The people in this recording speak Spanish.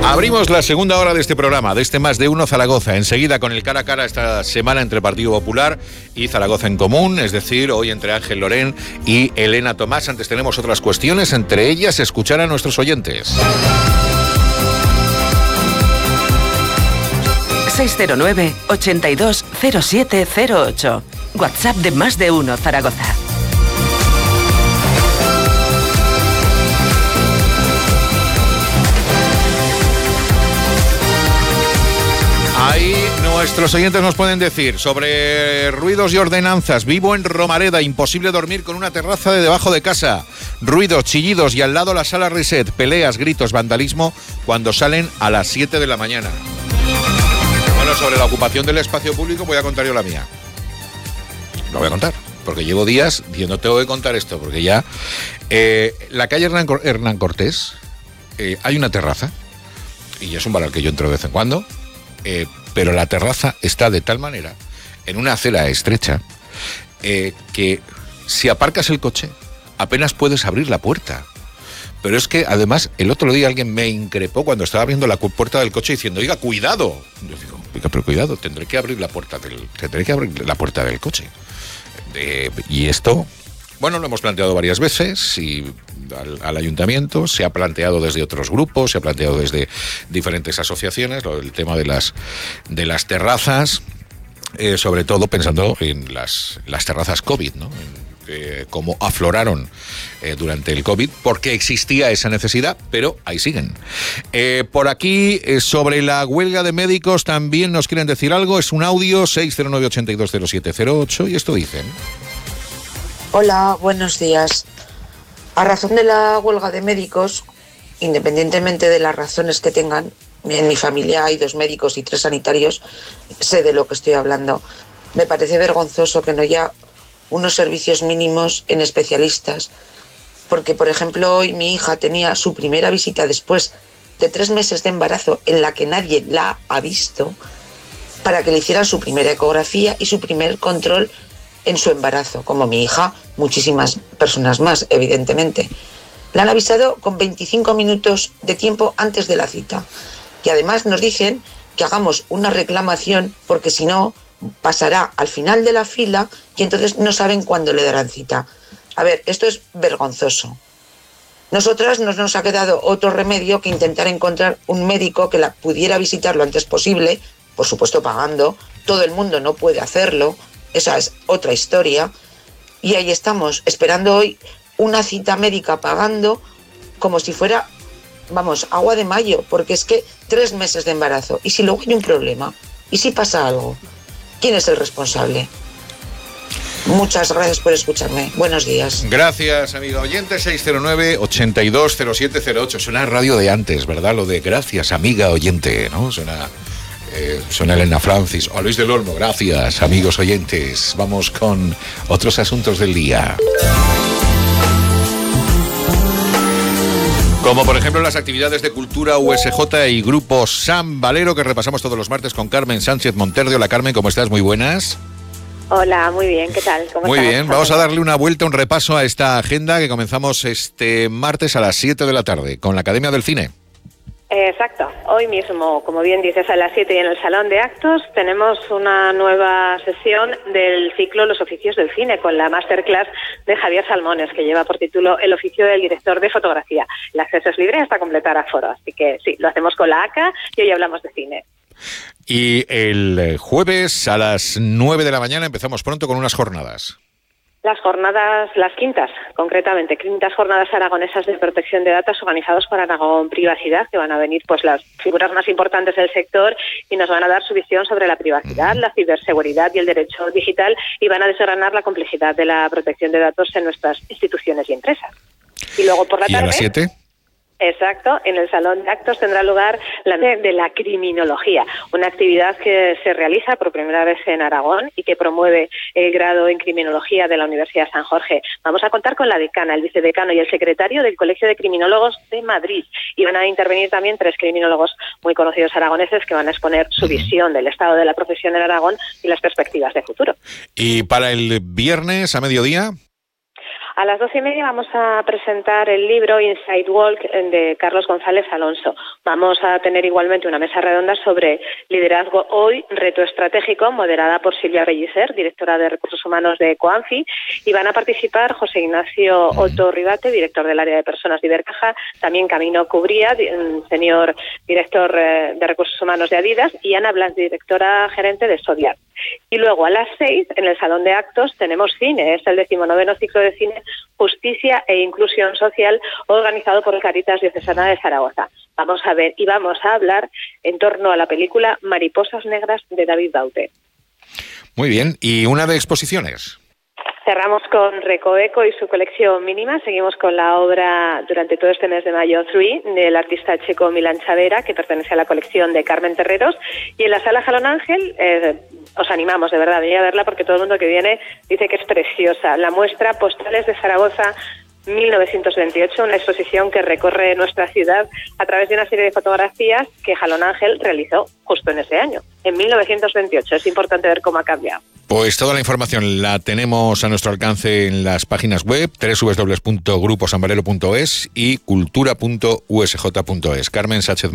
Abrimos la segunda hora de este programa, de este Más de Uno Zaragoza. Enseguida con el cara a cara esta semana entre Partido Popular y Zaragoza en Común, es decir, hoy entre Ángel Lorén y Elena Tomás. Antes tenemos otras cuestiones, entre ellas escuchar a nuestros oyentes. 609-820708. WhatsApp de Más de Uno Zaragoza. Ahí nuestros oyentes nos pueden decir sobre ruidos y ordenanzas. Vivo en Romareda, imposible dormir con una terraza de debajo de casa. Ruidos, chillidos y al lado la sala reset. Peleas, gritos, vandalismo cuando salen a las 7 de la mañana. Bueno, sobre la ocupación del espacio público voy a contar yo la mía. Lo voy a contar, porque llevo días diciendo tengo que contar esto, porque ya... la calle Hernán Cortés, hay una terraza, y es un bar al que yo entro de vez en cuando, pero la terraza está de tal manera, en una acera estrecha, que si aparcas el coche, apenas puedes abrir la puerta. Pero es que, además, el otro día alguien me increpó cuando estaba abriendo la puerta del coche diciendo, oiga, cuidado. Yo digo, oiga, pero cuidado, tendré que abrir la puerta del coche. Y esto, bueno, lo hemos planteado varias veces y al ayuntamiento, se ha planteado desde otros grupos, se ha planteado desde diferentes asociaciones, el tema de las terrazas, sobre todo pensando en las terrazas COVID, ¿no? Cómo afloraron durante el COVID, porque existía esa necesidad, pero ahí siguen. Por aquí, sobre la huelga de médicos, también nos quieren decir algo. Es un audio, 609-820708, y esto dicen. Hola, buenos días. A razón de la huelga de médicos, independientemente de las razones que tengan, en mi familia hay 2 médicos y 3 sanitarios, sé de lo que estoy hablando. Me parece vergonzoso que no haya unos servicios mínimos en especialistas, porque por ejemplo hoy mi hija tenía su primera visita después de 3 meses de embarazo en la que nadie la ha visto, para que le hicieran su primera ecografía y su primer control en su embarazo. Como mi hija, muchísimas personas más, evidentemente. La han avisado con 25 minutos de tiempo antes de la cita, y además nos dicen que hagamos una reclamación, porque si no pasará al final de la fila y entonces no saben cuándo le darán cita. A ver, esto es vergonzoso. Nosotras no nos ha quedado otro remedio que intentar encontrar un médico que la pudiera visitar lo antes posible, por supuesto pagando. Todo el mundo no puede hacerlo, esa es otra historia. Y ahí estamos, esperando hoy una cita médica, pagando como si fuera, vamos, agua de mayo, porque es que 3 meses de embarazo. ¿Y si luego hay un problema? ¿Y si pasa algo? ¿Quién es el responsable? Muchas gracias por escucharme. Buenos días. Gracias, amiga oyente. 609-820708. Suena a radio de antes, ¿verdad? Lo de gracias, amiga oyente, ¿no? Suena Elena Francis o Luis del Olmo. Gracias, amigos oyentes. Vamos con otros asuntos del día. Como por ejemplo las actividades de Cultura USJ y Grupo San Valero, que repasamos todos los martes con Carmen Sánchez Monterde. Hola Carmen, ¿cómo estás? Muy buenas. Hola, muy bien, ¿qué tal? ¿Cómo muy estás? Bien, vamos a darle una vuelta, un repaso a esta agenda que comenzamos este martes a las 7 de la tarde con la Academia del Cine. Exacto, hoy mismo, como bien dices, a las 7 y en el Salón de Actos tenemos una nueva sesión del ciclo Los Oficios del Cine, con la masterclass de Javier Salmones, que lleva por título El oficio del director de fotografía. El acceso es libre hasta completar aforo, así que sí, lo hacemos con la ACA y hoy hablamos de cine. Y el jueves a las 9 de la mañana empezamos pronto con unas jornadas. Las jornadas, las quintas jornadas aragonesas de protección de datos organizados por Aragón Privacidad, que van a venir pues las figuras más importantes del sector y nos van a dar su visión sobre la privacidad, la ciberseguridad y el derecho digital, y van a desgranar la complejidad de la protección de datos en nuestras instituciones y empresas. Y luego por la tarde... ¿Y a las 7? Exacto, en el Salón de Actos tendrá lugar la de la criminología, una actividad que se realiza por primera vez en Aragón y que promueve el grado en criminología de la Universidad San Jorge. Vamos a contar con la decana, el vicedecano y el secretario del Colegio de Criminólogos de Madrid, y van a intervenir también 3 criminólogos muy conocidos aragoneses que van a exponer su visión del estado de la profesión en Aragón y las perspectivas de futuro. ¿Y para el viernes a mediodía? A las 12:30 vamos a presentar el libro Inside Walk de Carlos González Alonso. Vamos a tener igualmente una mesa redonda sobre liderazgo hoy, reto estratégico, moderada por Silvia Pellicer, directora de Recursos Humanos de Coanfi, y van a participar José Ignacio Otto Ribate, director del área de personas de Ibercaja, también Camino Cubría, senior director de Recursos Humanos de Adidas, y Ana Blas, directora gerente de Zodiac. Y luego a las 6, en el Salón de Actos, tenemos cine. Es el 19º ciclo de cine Justicia e Inclusión Social, organizado por Caritas Diocesana de Zaragoza. Vamos a ver y vamos a hablar en torno a la película Mariposas Negras de David Baute. Muy bien. ¿Y una de exposiciones? Cerramos con Recoeco y su colección mínima. Seguimos con la obra durante todo este mes de mayo 3 del artista checo Milan Chavera, que pertenece a la colección de Carmen Terreros. Y en la Sala Jalón Ángel os animamos de verdad a venir a verla, porque todo el mundo que viene dice que es preciosa. La muestra Postales de Zaragoza 1928, una exposición que recorre nuestra ciudad a través de una serie de fotografías que Jalón Ángel realizó justo en ese año, en 1928. Es importante ver cómo ha cambiado. Pues toda la información la tenemos a nuestro alcance en las páginas web www.gruposambarelo.es y cultura.usj.es. Carmen Sánchez